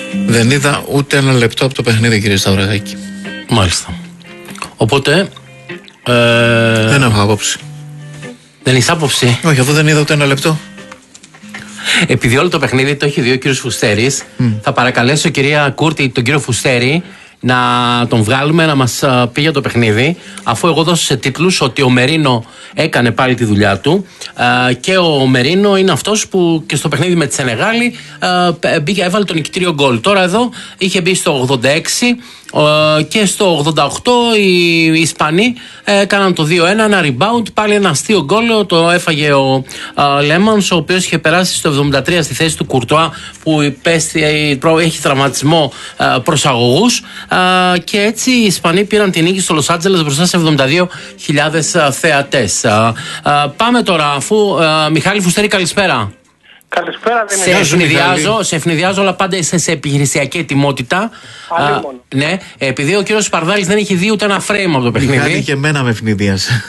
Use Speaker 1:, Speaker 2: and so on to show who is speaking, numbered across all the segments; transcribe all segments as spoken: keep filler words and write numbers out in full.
Speaker 1: Δεν είδα ούτε ένα λεπτό από το παιχνίδι, κύριε Σταυρακάκη.
Speaker 2: Μάλιστα. Οπότε. Ε...
Speaker 1: Δεν έχω άποψη.
Speaker 2: Δεν έχεις άποψη?
Speaker 1: Όχι, αφού δεν είδα ούτε ένα λεπτό.
Speaker 2: Επειδή όλο το παιχνίδι το έχει δει ο κύριος Φουστέρης, mm. θα παρακαλέσω κυρία Κούρτη τον κύριο Φουστέρη να τον βγάλουμε να μας πει για το παιχνίδι, αφού εγώ δώσω σε τίτλους ότι ο Μερίνο έκανε πάλι τη δουλειά του και ο Μερίνο είναι αυτός που και στο παιχνίδι με τη Σενεγάλη μπήκε, έβαλε το νικητήριο γκολ. Τώρα εδώ είχε μπει στο ογδόντα έξι και στο ογδόντα οκτώ οι Ισπανοί έκαναν το δύο ένα, ένα rebound, πάλι ένα αστείο γκολ, το έφαγε ο Λέμανς, ο οποίος είχε περάσει στο εβδομήντα τρία στη θέση του Κουρτουά που υπέστη, έχει τραυματισμό προσαγωγούς, και έτσι οι Ισπανοί πήραν την νίκη στο Λος Άντζελες μπροστά σε εβδομήντα δύο χιλιάδες θεατές. Πάμε τώρα, αφού Μιχάλη Φουστέρη, καλησπέρα.
Speaker 3: Καλησπέρα, δεν
Speaker 2: σε ευνηδιάζω, σε ευνηδιάζω, αλλά πάντα είσαι σε επιχειρησιακή ετοιμότητα. Α, ναι, επειδή ο κύριος Σπαρδάλης δεν έχει δει ούτε ένα frame από το παιχνίδι.
Speaker 1: Μιχάλη, και εμένα με ευνηδίασε.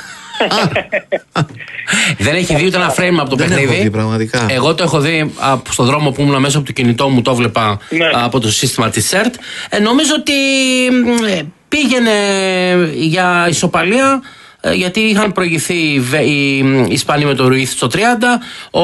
Speaker 2: Δεν έχει δει ούτε ένα frame από το
Speaker 1: δεν
Speaker 2: παιχνίδι.
Speaker 1: Έχω δει, πραγματικά.
Speaker 2: Εγώ το έχω δει στον δρόμο που ήμουν, μέσα από το κινητό μου, το βλέπα, ναι, από το σύστημα της ΣΕΡΤ. Ε, νομίζω ότι πήγαινε για ισοπαλία, γιατί είχαν προηγηθεί οι Ισπανοί με το Ρουίθ στο τριάντα. Ο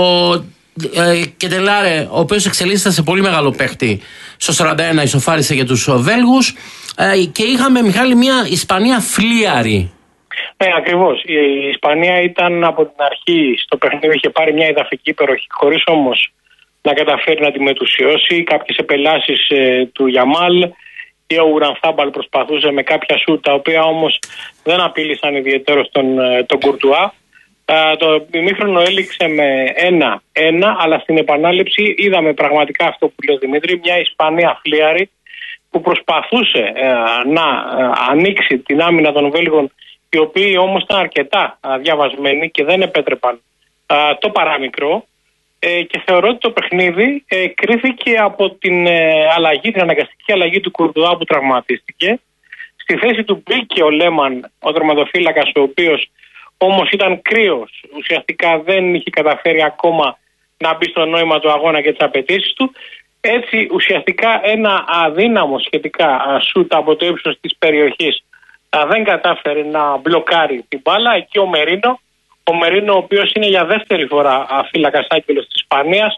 Speaker 2: Κετελάρε, ο οποίος εξελίσσεται σε πολύ μεγάλο παίχτη, στο σαράντα ένα ισοφάρισε για τους Βέλγους, και είχαμε, Μιχάλη, μια Ισπανία φλίαρη.
Speaker 3: Ναι, ακριβώς. Η Ισπανία ήταν από την αρχή στο παιχνίδι, είχε πάρει μια εδαφική υπεροχή, χωρίς όμως να καταφέρει να τη μετουσιώσει. Κάποιες επελάσεις ε, του Γιαμάλ και ο Ουρανθάμπαλ προσπαθούσε με κάποια σούτ, τα οποία όμως δεν απείλησαν ιδιαίτερο τον, τον Κουρτουά. Uh, το ημίχρονο έληξε με ένα ένα, αλλά στην επανάληψη είδαμε πραγματικά αυτό που λέει ο Δημήτρη, μια Ισπανία φλίαρη που προσπαθούσε uh, να uh, ανοίξει την άμυνα των Βέλγων, οι οποίοι όμως ήταν αρκετά uh, διαβασμένοι και δεν επέτρεπαν uh, το παράμικρο, uh, και θεωρώ ότι το παιχνίδι uh, κρίθηκε από την uh, αλλαγή, την αναγκαστική αλλαγή του Κουρτουά που τραυματίστηκε. Στη θέση του μπήκε ο Λέμαν, ο τερματοφύλακας, ο οποίος όμως ήταν κρύος, ουσιαστικά δεν είχε καταφέρει ακόμα να μπει στο νόημα του αγώνα και τις απαιτήσεις του. Έτσι ουσιαστικά ένα αδύναμο σχετικά σούτ από το ύψος της περιοχής δεν κατάφερε να μπλοκάρει την μπάλα. Εκεί ο Μερίνο, ο Μερίνο ο οποίος είναι για δεύτερη φορά φύλακας άγγελος της Ισπανίας,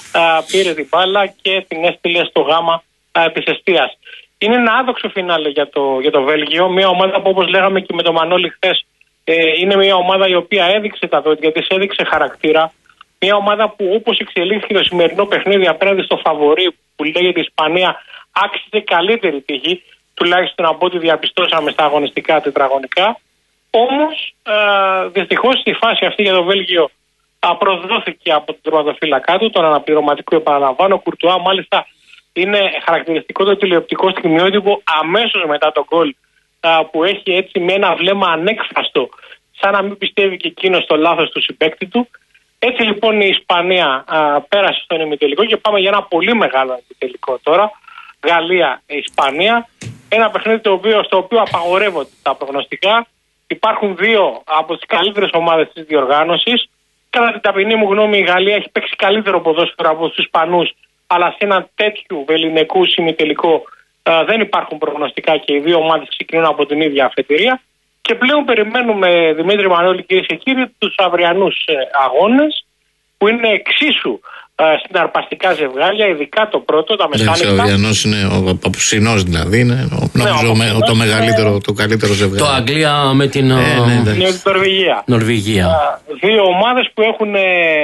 Speaker 3: πήρε την μπάλα και την έστειλε στο γάμα της εστίας. Είναι ένα άδοξο φινάλε για το, για το Βέλγιο, μια ομάδα που, όπως λέγαμε και με το Μανώλη χθες, Ε, είναι μια ομάδα η οποία έδειξε τα δόντια της, έδειξε χαρακτήρα. Μια ομάδα που, όπως εξελίχθηκε το σημερινό παιχνίδι απέναντι στο φαβορί που λέγεται Ισπανία, άξιζε καλύτερη τύχη, τουλάχιστον από ό,τι διαπιστώσαμε στα αγωνιστικά τετραγωνικά. Όμως ε, δυστυχώς στη φάση αυτή για το Βέλγιο απροδόθηκε από τον τερματοφύλακά του, τον αναπληρωματικό, επαναλαμβάνω. Ο Κουρτουά, μάλιστα, είναι χαρακτηριστικό το τηλεοπτικό στιγμιότυπο αμέσως μετά τον γκολ, που έχει έτσι με ένα βλέμμα ανέκφραστο, σαν να μην πιστεύει και εκείνο στο λάθος του συμπαίκτη του. Έτσι λοιπόν η Ισπανία α, πέρασε στον ημιτελικό και πάμε για ένα πολύ μεγάλο ημιτελικό τώρα. Γαλλία-Ισπανία. Ένα παιχνίδι το οποίο, στο οποίο απαγορεύονται τα προγνωστικά. Υπάρχουν δύο από τις καλύτερες ομάδες της διοργάνωσης. Κατά την ταπεινή μου γνώμη, η Γαλλία έχει παίξει καλύτερο ποδόσφαιρο από τους Ισπανούς, αλλά σε ένα τέτοιου βεληνικού ημιτελικό Uh, δεν υπάρχουν προγνωστικά και οι δύο ομάδες ξεκινούν από την ίδια αφετηρία. Και πλέον περιμένουμε, Δημήτρη, Μανώλη, κυρίες και κύριοι, τους αυριανούς ε, αγώνες, που είναι εξίσου ε, συναρπαστικά ζευγάρια, ειδικά το πρώτο, τα μεσάνυχτα.
Speaker 1: Ο αυριανός είναι ο Παπουσινός, δηλαδή, είναι ο,
Speaker 3: ναι,
Speaker 1: νομίζω με, το μεγαλύτερο, είναι... το καλύτερο ζευγάρι.
Speaker 2: Το Αγγλία με την
Speaker 1: ε, ναι, ναι,
Speaker 3: Νορβηγία.
Speaker 2: Νορβηγία.
Speaker 3: Uh, δύο ομάδες που έχουν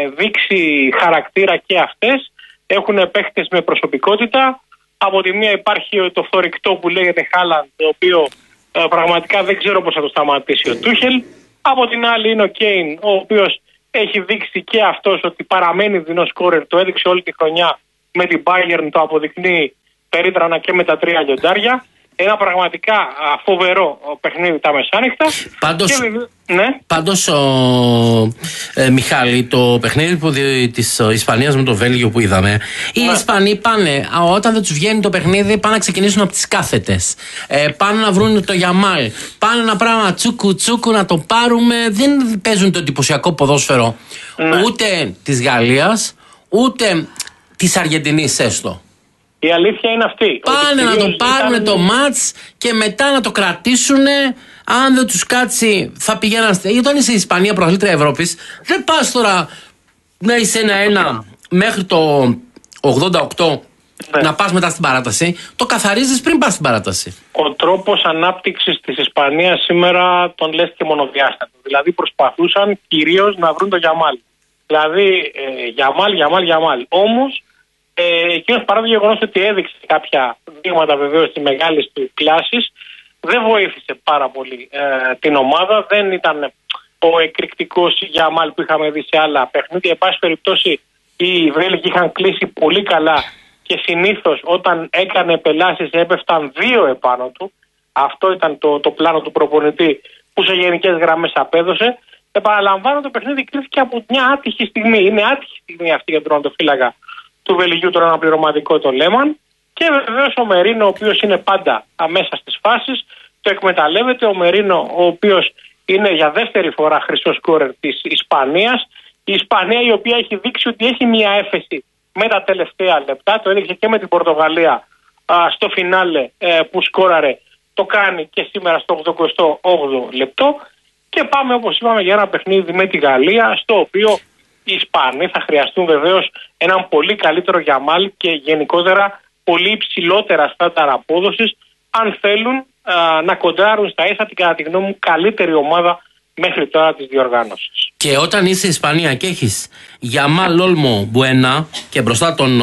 Speaker 3: δείξει χαρακτήρα και αυτές, έχουν παίχτες με προσωπικότητα. Από τη μία υπάρχει το φθορυκτό που λέγεται Χάλαντ, το οποίο ε, πραγματικά δεν ξέρω πώς θα το σταματήσει ο Τούχελ. Από την άλλη είναι ο Κέιν, ο οποίος έχει δείξει και αυτός ότι παραμένει δεινός σκόρερ, το έδειξε όλη τη χρονιά με την Bayern, το αποδεικνύει περίτρανα και με τα τρία λιοντάρια. Ένα πραγματικά φοβερό παιχνίδι τα μεσάνυχτα.
Speaker 2: Πάντως,
Speaker 3: και, ναι.
Speaker 2: πάντως ο, ε, Μιχάλη, το παιχνίδι που, της Ισπανίας με το Βέλγιο που είδαμε, οι ναι. Ισπανοί πάνε, όταν δεν τους βγαίνει το παιχνίδι, πάνε να ξεκινήσουν από τις κάθετες. Ε, πάνε να βρουν το Γιαμάλ. Πάνε ένα πράγμα τσούκου τσούκου να το πάρουμε. Δεν παίζουν το εντυπωσιακό ποδόσφαιρο ναι. ούτε της Γαλλίας, ούτε της Αργεντινής έστω.
Speaker 3: Η αλήθεια είναι αυτή.
Speaker 2: Πάνε να το πάρουν ήταν... το μάτς και μετά να το κρατήσουν. Αν δεν τους κάτσει, θα πηγαίναν. Γιατί όταν είσαι η Ισπανία πρωταθλήτρια Ευρώπης, δεν πας τώρα να είσαι ένα-ένα μέχρι το ογδόντα οκτώ. Ναι. Να πας μετά στην παράταση, το καθαρίζεις πριν πας στην παράταση. Ο
Speaker 3: τρόπος ανάπτυξης της Ισπανίας σήμερα τον λες και μονοδιάστατο. Δηλαδή προσπαθούσαν κυρίως να βρουν τον Γιαμάλ. Δηλαδή ε, Γιαμάλ, Γιαμάλ, Γιαμάλ. Όμως ε, εκείνος παρά το γεγονός ότι έδειξε κάποια δείγματα βεβαίως στη μεγάλη του κλάσης, δεν βοήθησε πάρα πολύ ε, την ομάδα. Δεν ήταν ο εκρηκτικός Γιαμάλ που είχαμε δει σε άλλα παιχνίδια. Εν πάση περιπτώσει, οι Βέλγοι είχαν κλείσει πολύ καλά. Και συνήθως όταν έκανε πελάσεις έπεφταν δύο επάνω του. Αυτό ήταν το, το πλάνο του προπονητή που σε γενικές γραμμές απέδωσε. Επαναλαμβάνω, το παιχνίδι κρίθηκε από μια άτυχη στιγμή. Είναι άτυχη στιγμή αυτή για τον τερματοφύλακα του Βελγίου, τον αναπληρωματικό το Λέμαν. Και βεβαίως ο Μερίνο, ο οποίος είναι πάντα αμέσα στις φάσεις, το εκμεταλλεύεται. Ο Μερίνο, ο οποίος είναι για δεύτερη φορά χρυσός σκόρερ της Ισπανίας. Η Ισπανία, η οποία έχει δείξει ότι έχει μια έφεση με τα τελευταία λεπτά, το έδειξε και με την Πορτογαλία α, στο φινάλε ε, που σκόραρε, το κάνει και σήμερα στο ογδοηκοστό όγδοο λεπτό. Και πάμε, όπως είπαμε, για ένα παιχνίδι με τη Γαλλία, στο οποίο οι Ισπανοί θα χρειαστούν βεβαίως έναν πολύ καλύτερο Γιαμάλ και γενικότερα πολύ υψηλότερα στάνταρ απόδοσης, αν θέλουν α, να κοντράρουν στα ίσα την, κατά τη γνώμη μου, καλύτερη ομάδα μέχρι τώρα της διοργάνωσης.
Speaker 2: Και όταν είσαι Ισπανία και έχεις Γιαμάλ, Όλμο, Μπουένα και μπροστά τον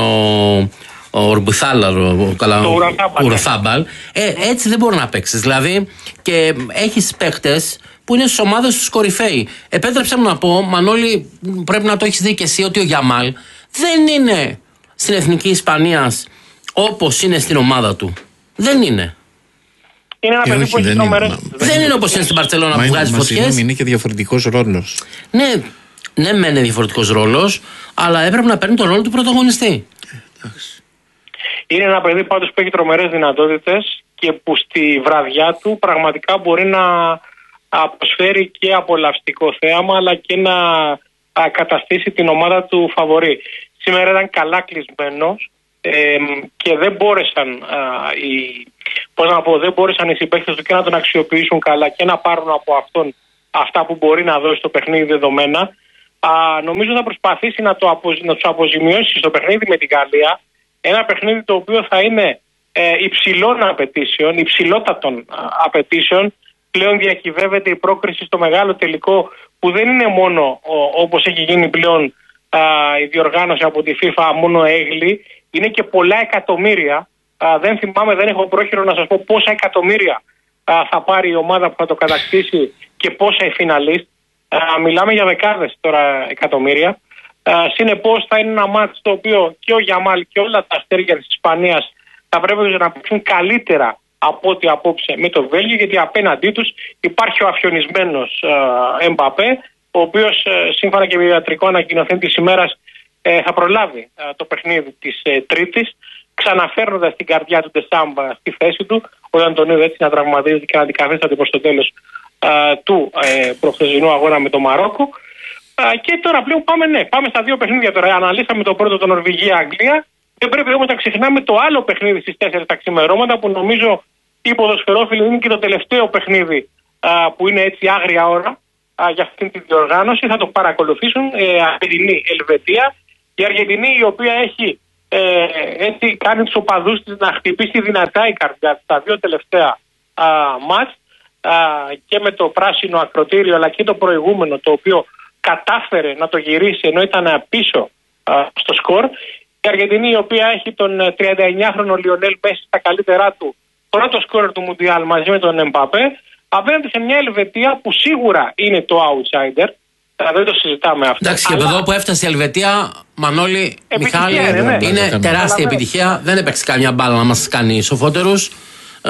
Speaker 2: ο Ορμπουθάλαρ, ο Ουρθάμπαλ, ε, έτσι δεν μπορεί να παίξεις. Δηλαδή, και έχεις παίχτες που είναι στις ομάδες τους κορυφαίοι. Επέτρεψε μου να πω, Μανώλη, πρέπει να το έχεις δει και εσύ, ότι ο Γιαμάλ δεν είναι στην εθνική Ισπανίας όπως είναι στην ομάδα του. Δεν είναι.
Speaker 3: Είναι ένα παιδί που έχει τρομερές.
Speaker 2: Δεν είναι όπως είναι στην Μπαρτσελόνα που βγάζει φωτιές.
Speaker 1: Είναι και διαφορετικός ρόλος.
Speaker 2: Ναι, ναι, μεν είναι διαφορετικός ρόλος, αλλά έπρεπε να παίρνει τον ρόλο του πρωταγωνιστή.
Speaker 3: Είναι ένα παιδί πάντως που έχει τρομερές δυνατότητες και που στη βραδιά του πραγματικά μπορεί να αποσφέρει και απολαυστικό θέαμα, αλλά και να καταστήσει την ομάδα του φαβορί. Σήμερα ήταν καλά κλεισμένος ε, και δεν μπόρεσαν α, οι, πώς να πω, δεν μπόρεσαν οι συμπαίκτες του και να τον αξιοποιήσουν καλά και να πάρουν από αυτόν αυτά που μπορεί να δώσει στο παιχνίδι δεδομένα. Α, νομίζω θα προσπαθήσει να, το αποζη, να τους αποζημιώσει στο παιχνίδι με την Γαλλία. Ένα παιχνίδι το οποίο θα είναι ε, υψηλών απαιτήσεων, υψηλότατων α, απαιτήσεων. Πλέον διακυβεύεται η πρόκριση στο μεγάλο τελικό, που δεν είναι μόνο ο, όπως έχει γίνει πλέον α, η διοργάνωση από τη FIFA μόνο έγκλη, είναι και πολλά εκατομμύρια. Α, δεν θυμάμαι, δεν έχω πρόχειρο να σας πω πόσα εκατομμύρια α, θα πάρει η ομάδα που θα το κατακτήσει και πόσα η φιναλίστ. Μιλάμε για δεκάδες τώρα εκατομμύρια. Συνεπώς θα είναι ένα μάτς το οποίο και ο Γιαμάλ και όλα τα αστέρια της Ισπανίας θα πρέπει να παίξουν καλύτερα από ό,τι απόψε με το Βέλγιο, γιατί απέναντί τους υπάρχει ο αφιονισμένος Εμπαπέ, ο οποίος σύμφωνα και με ιατρικό ανακοινωθέν της ημέρας θα προλάβει το παιχνίδι της Τρίτης, ξαναφέρνοντας την καρδιά του Ντεσάμπα στη θέση του, όταν τον είδε έτσι να τραυματίζεται και να αντικαθίσταται προς το τέλος του ε, προχθεσινού αγώνα με το Μαρόκο. Α, και τώρα πλέον πάμε, ναι, πάμε στα δύο παιχνίδια τώρα. Αναλύσαμε το πρώτο, το Νορβηγία-Αγγλία. Δεν πρέπει όμως να ξεχνάμε το άλλο παιχνίδι στις τέσσερις τα ξημερώματα, που νομίζω οι ποδοσφαιρόφιλοι είναι και το τελευταίο παιχνίδι α, που είναι έτσι άγρια ώρα α, για αυτή τη διοργάνωση. Θα το παρακολουθήσουν. Ε, Αργεντινή, Ελβετία. Η Αργεντινή, η οποία έχει ε, έτσι κάνει τους οπαδούς της να χτυπήσει δυνατά η καρδιά στα δύο τελευταία μάτς. Και με το πράσινο ακροτήριο, αλλά και το προηγούμενο, το οποίο κατάφερε να το γυρίσει ενώ ήταν πίσω α, στο σκορ. Η Αργεντινή, η οποία έχει τον τριανταεννιάχρονο Λιονέλ Μέση στα καλύτερά του, πρώτο σκόρερ του Μουντιάλ μαζί με τον Εμπαπέ, απέναντι σε μια Ελβετία που σίγουρα είναι το outsider. Δεν το συζητάμε αυτό.
Speaker 2: Εντάξει, αλλά... και εδώ που έφτασε η Ελβετία, Μανώλη, Μιχάλη, είναι, ναι. είναι ναι. τεράστια αλλά επιτυχία. Ναι. Δεν έπαιξε καμιά μπάλα να μας κάνει σοφότερους. Ε,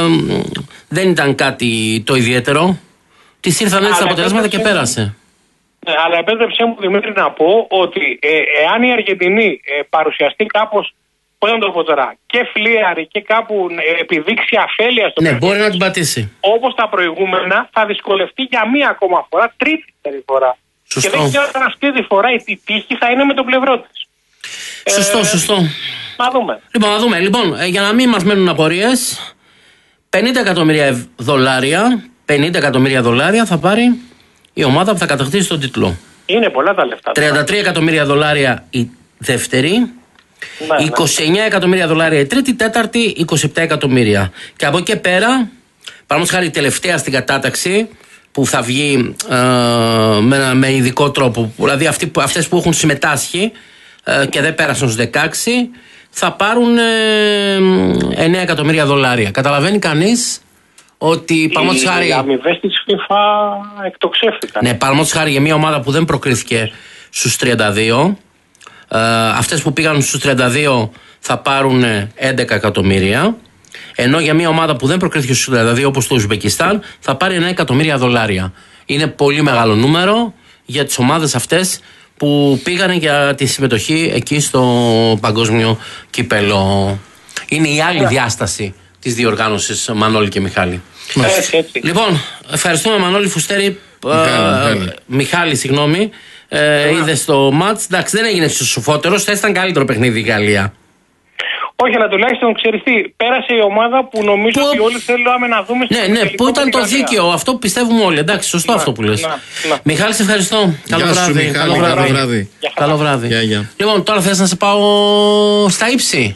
Speaker 2: δεν ήταν κάτι το ιδιαίτερο. Της ήρθαν έτσι τα αποτελέσματα και πέρασε.
Speaker 3: Ναι, αλλά επέτρεψέ μου, Δημήτρη, να πω ότι ε, εάν η Αργεντινή ε, παρουσιαστεί κάπως, πώς να το πω τώρα, και φλίαρη και κάπου ε, επιδείξει αφέλεια στο
Speaker 2: ναι,
Speaker 3: παιχνίδι,
Speaker 2: μπορεί να την πατήσει.
Speaker 3: Όπως τα προηγούμενα, θα δυσκολευτεί για μία ακόμα φορά, τρίτη φορά.
Speaker 2: Σωστό.
Speaker 3: Και δεν ξέρω αν αυτή τη φορά η τύχη θα είναι με το πλευρό της.
Speaker 2: Σωστό,
Speaker 3: Ε,
Speaker 2: σωστό.
Speaker 3: Να δούμε.
Speaker 2: Λοιπόν, να δούμε. Λοιπόν, ε, για να μην μας μένουν απορίες, πενήντα εκατομμύρια δολάρια, πενήντα εκατομμύρια δολάρια θα πάρει η ομάδα που θα κατακτήσει τον τίτλο.
Speaker 3: Είναι πολλά τα λεφτά.
Speaker 2: τριάντα τρία εκατομμύρια δολάρια η δεύτερη,
Speaker 3: Ναι, ναι.
Speaker 2: είκοσι εννέα εκατομμύρια δολάρια η τρίτη, τέταρτη είκοσι επτά εκατομμύρια. Και από εκεί και πέρα, παραδείγματος χάρη η τελευταία στην κατάταξη, που θα βγει ε, με, με ειδικό τρόπο, δηλαδή αυτοί, αυτές που έχουν συμμετάσχει ε, και δεν πέρασαν στους δεκαέξι, θα πάρουν ε, εννέα εκατομμύρια δολάρια. Καταλαβαίνει κανείς ότι παραδείγματος χάρη.
Speaker 3: Οι αμοιβές της FIFA εκτοξεύτηκαν.
Speaker 2: Ναι, παραδείγματος χάρη για μια ομάδα που δεν προκρίθηκε στους τριάντα δύο, ε, αυτές που πήγαν στους τριάντα δύο θα πάρουν έντεκα εκατομμύρια, ενώ για μια ομάδα που δεν προκρίθηκε στους τριάντα δύο, όπως το Ουσμπεκιστάν, θα πάρει εννέα εκατομμύρια δολάρια. Είναι πολύ μεγάλο νούμερο για τις ομάδες αυτές που πήγανε για τη συμμετοχή εκεί στο παγκόσμιο κύπελο. Είναι η άλλη διάσταση της διοργάνωσης, Μανώλη και Μιχάλη.
Speaker 3: Έτσι, έτσι.
Speaker 2: Λοιπόν, ευχαριστούμε Μανώλη Φουστέρη.
Speaker 1: Μιχάλη,
Speaker 2: ε,
Speaker 1: Μιχάλη.
Speaker 2: Μιχάλη, συγγνώμη. Ε, είδε το μάτς. Εντάξει, δεν έγινε σοφότερος. Θα ήταν καλύτερο παιχνίδι η Γαλλία.
Speaker 3: Όχι, αλλά τουλάχιστον ξέρεις τι, πέρασε η ομάδα που νομίζω
Speaker 2: Που-
Speaker 3: ότι όλοι θέλουμε να δούμε.
Speaker 2: Ναι,
Speaker 3: στο
Speaker 2: ναι,
Speaker 3: τελικό
Speaker 2: που ήταν
Speaker 3: με τη
Speaker 2: το
Speaker 3: Γαλλία.
Speaker 2: δίκαιο. Αυτό που πιστεύουμε όλοι. Εντάξει, σωστό
Speaker 3: Να,
Speaker 2: αυτό που λες.
Speaker 3: να, να.
Speaker 2: Μιχάλη, σε ευχαριστώ. Καλό
Speaker 1: Γεια σου,
Speaker 2: βράδυ.
Speaker 1: Μιχάλη,
Speaker 2: Καλό
Speaker 1: καλό
Speaker 2: βράδυ.
Speaker 1: βράδυ.
Speaker 3: Γεια χαρά.
Speaker 2: Καλό βράδυ.
Speaker 1: Γεια, γεια.
Speaker 2: Λοιπόν, τώρα θες να σε πάω στα ύψη.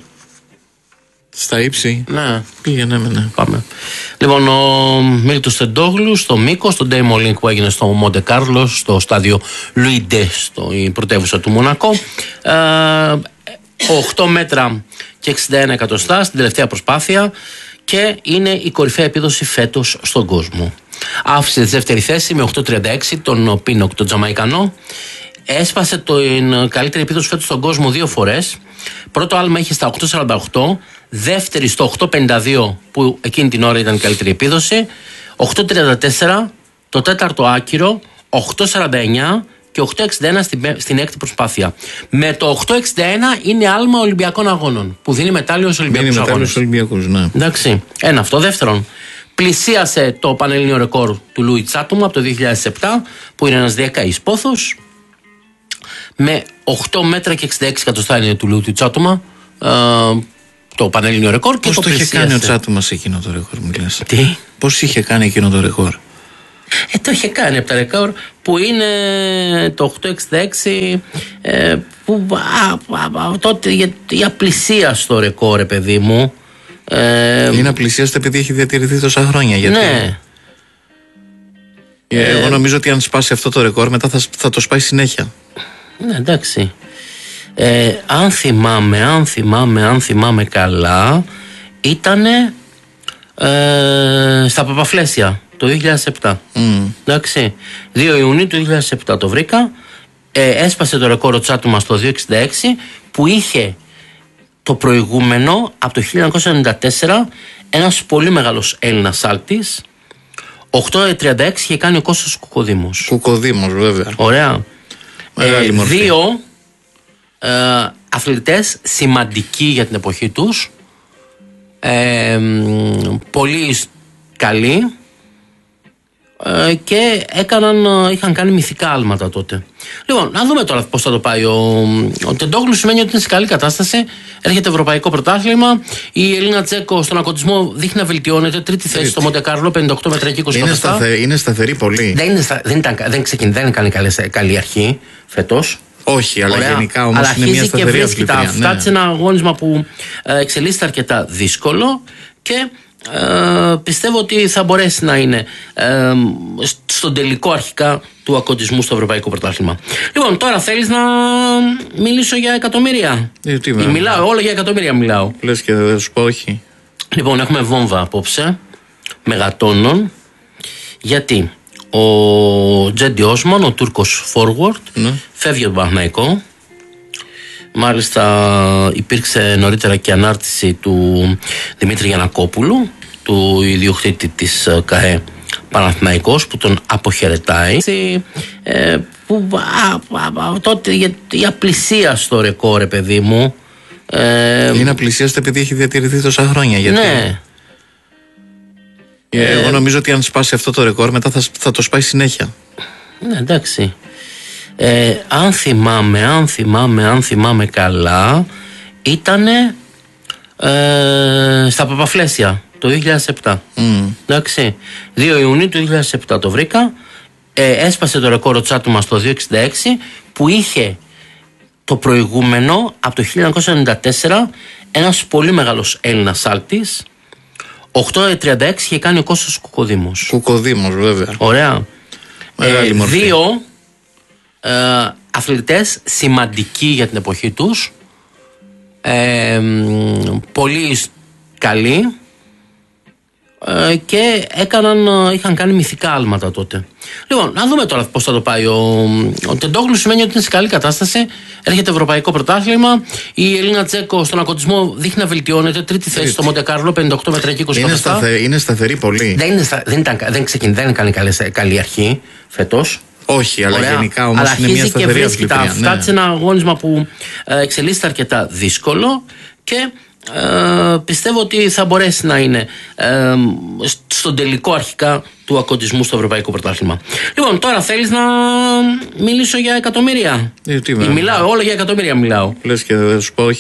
Speaker 1: Στα ύψη.
Speaker 2: Ναι.
Speaker 1: Πήγαινε, ναι, ναι.
Speaker 2: Πάμε. Λοιπόν, ο Μίλτος Τεντόγλου στο Μήκο, στο Ντέιμο Λίνκ που έγινε στο Μοντε Κάρλο, στο στάδιο Λουίντε, η πρωτεύουσα του Μονακό. Ε, οκτώ μέτρα και εξήντα ένα εκατοστά στην τελευταία προσπάθεια και είναι η κορυφαία επίδοση φέτος στον κόσμο. Άφησε τη δεύτερη θέση με οκτώ τριάντα έξι τον Πίνοκ, τον Τζαμαϊκανό. Έσπασε την καλύτερη επίδοση φέτος στον κόσμο δύο φορές. Πρώτο άλμα είχε στα οκτώ σαράντα οκτώ, δεύτερη στο οκτώ πενήντα δύο που εκείνη την ώρα ήταν η καλύτερη επίδοση, οκτώ τριάντα τέσσερα, το τέταρτο άκυρο, οκτώ σαράντα εννέα και οκτώ εξήντα ένα στην, στην έκτη προσπάθεια. Με το οκτώ εξήντα ένα είναι άλμα Ολυμπιακών Αγώνων που δίνει μετάλλιο στους
Speaker 1: Μείνει
Speaker 2: Ολυμπιακούς
Speaker 1: μετά
Speaker 2: Αγώνες.
Speaker 1: στους Ολυμπιακούς, ναι.
Speaker 2: Εντάξει, ένα αυτό. Δεύτερον, πλησίασε το πανελλήνιο ρεκόρ του Λούι Τσάτομα από το δύο χιλιάδες επτά, που είναι ένας διακαής πόθος. Με οκτώ μέτρα και εξήντα έξι εκατοστά είναι του Λούι Τσάτομα, ε, το πανελλήνιο ρεκόρ. Και
Speaker 1: Πώς
Speaker 2: το,
Speaker 1: το είχε
Speaker 2: πλησίασε.
Speaker 1: κάνει ο Τσάτομα σε εκείνο το ρεκόρ, μου λες?
Speaker 2: Τι?
Speaker 1: Πώς είχε κάνει εκείνο το ρεκόρ?
Speaker 2: Ε, το είχε κάνει από τα ρεκόρ που είναι το οκτώ εξήντα έξι, ε, που α, α, α, τότε για, για πλησία στο ρεκόρ, ρε παιδί μου. Ε,
Speaker 1: Είναι απλησίαστο επειδή έχει διατηρηθεί τόσα χρόνια. Γιατί
Speaker 2: ναι.
Speaker 1: Ε, εγώ νομίζω ότι αν σπάσει αυτό το ρεκόρ, μετά θα, θα το σπάει συνέχεια.
Speaker 2: Ναι, εντάξει. Ε, αν θυμάμαι, αν θυμάμαι, αν θυμάμαι καλά, ήτανε ε, στα Παπαφλέσια το δύο χιλιάδες επτά.
Speaker 1: Mm.
Speaker 2: Εντάξει. δύο Ιουνίου του δύο χιλιάδες επτά το βρήκα. Ε, έσπασε το ρεκόρ ο Τσάτομα στο δύο εξήντα έξι που είχε το προηγούμενο από το χίλια εννιακόσια ενενήντα τέσσερα ένας πολύ μεγάλος Έλληνας σάλτης. οκτώ τριάντα έξι είχε κάνει ο Κώστας Κουκοδήμος.
Speaker 1: Κουκοδήμος, βέβαια.
Speaker 2: Ωραία.
Speaker 1: Μεγάλη
Speaker 2: Ε,
Speaker 1: μορφή.
Speaker 2: δύο ε, αθλητές σημαντικοί για την εποχή τους, ε, μ, πολύ καλοί, ε, και έκαναν, ε, είχαν κάνει μυθικά άλματα τότε. Λοιπόν, να δούμε τώρα πώς θα το πάει. Ο, ο Τεντόγλου σημαίνει ότι είναι σε καλή κατάσταση. Έρχεται ευρωπαϊκό πρωτάθλημα. Η Ελίνα Τζέκο στον ακοτισμό δείχνει να βελτιώνεται. Τρίτη θέση στο Μοντε Κάρλο, πενήντα οκτώ μέτρα και είκοσι
Speaker 1: Είναι,
Speaker 2: εκατοστά.
Speaker 1: σταθε, είναι σταθερή πολύ.
Speaker 2: Δεν, είναι στα, δεν, ήταν, δεν, ξεκινή, δεν έκανε καλή, καλή αρχή φέτος.
Speaker 1: Όχι, αλλά
Speaker 2: Ωραία.
Speaker 1: γενικά όμως
Speaker 2: Αλλά
Speaker 1: είναι μια
Speaker 2: αρχίζει και
Speaker 1: σταθερή
Speaker 2: βρίσκει τα
Speaker 1: αθλητρία.
Speaker 2: αυτά
Speaker 1: Ναι.
Speaker 2: σε ένα αγώνισμα που ε, εξελίσσεται αρκετά δύσκολο και ε, πιστεύω ότι θα μπορέσει να είναι ε, στον τελικό αρχικά του ακοντισμού στο Ευρωπαϊκό Πρωτάθλημα. Λοιπόν, τώρα θέλεις να μιλήσω για εκατομμύρια?
Speaker 1: Ε, τι
Speaker 2: Ή
Speaker 1: με-
Speaker 2: μιλάω, όλο για εκατομμύρια μιλάω.
Speaker 1: Λες και δεν σου πω όχι.
Speaker 2: Λοιπόν, έχουμε βόμβα απόψε, μεγατόνων, γιατί ο Τζέντι Όσμαν, ο Τούρκος forward,
Speaker 1: Ναι.
Speaker 2: φεύγει από τον Παναθηναϊκό. Μάλιστα υπήρξε νωρίτερα και ανάρτηση του Δημήτρη Γιαννακόπουλου, του ιδιοκτήτη της ΚΑΕ Παναθηναϊκός, που τον αποχαιρετάει. Ε, που α, α, α, τότε για, για πλησία στο ρεκόρ, ρε παιδί μου. Ε,
Speaker 1: Είναι απλησίαστο επειδή έχει διατηρηθεί τόσα χρόνια. Γιατί
Speaker 2: ναι.
Speaker 1: Ε, εγώ νομίζω ότι αν σπάσει αυτό το ρεκόρ, μετά θα, θα το σπάει συνέχεια.
Speaker 2: Ναι, εντάξει. ε, αν θυμάμαι, αν θυμάμαι, αν θυμάμαι καλά, ήτανε ε, στα Παπαφλέσια το δύο χιλιάδες επτά. Mm. Εντάξει, δύο Ιουνίου του δύο χιλιάδες επτά το βρήκα. Ε, έσπασε το ρεκόρ ο Τσάτουμα στο δύο εξήντα έξι που είχε το προηγούμενο από το χίλια εννιακόσια ενενήντα τέσσερα ένας πολύ μεγάλος Έλληνας άλτης. οκτώ τριάντα έξι είχε κάνει ο Κώστας Κουκοδήμος.
Speaker 1: Κουκοδήμος, βέβαια.
Speaker 2: Ωραία.
Speaker 1: Ε,
Speaker 2: δύο ε, αθλητές σημαντικοί για την εποχή τους, ε, πολύ καλοί, ε, και έκαναν, είχαν κάνει μυθικά άλματα τότε. Λοιπόν, να δούμε τώρα πώς θα το πάει. Ο, ο Τεντόγλου σημαίνει ότι είναι σε καλή κατάσταση. Έρχεται ευρωπαϊκό πρωτάθλημα. Η Ελίνα Τζέκο στον ακοντισμό δείχνει να βελτιώνεται. Τρίτη θέση στο Μοντε Κάρλο, πενήντα οκτώ μέτρα και είκοσι.
Speaker 1: Είναι, σταθε, είναι σταθερή πολύ.
Speaker 2: Δεν, είναι στα, δεν, ήταν, δεν, ξεκινή, δεν έκανε καλή, καλή αρχή φέτος.
Speaker 1: Όχι, αλλά ωραία, γενικά όμως είναι μια σταθερή αθλητρία.
Speaker 2: Αυτά ναι. Σε ένα αγώνισμα που ε, εξελίσσεται αρκετά δύσκολο και ε, πιστεύω ότι θα μπορέσει να είναι ε, στον τελικό αρχικά του ακοντισμού στο Ευρωπαϊκό Πρωτάθλημα. Λοιπόν, τώρα θέλεις να μιλήσω για εκατομμύρια?
Speaker 1: Ε, τι,
Speaker 2: μιλάω, όλα για εκατομμύρια μιλάω.
Speaker 1: Λες και δεν σου πω όχι.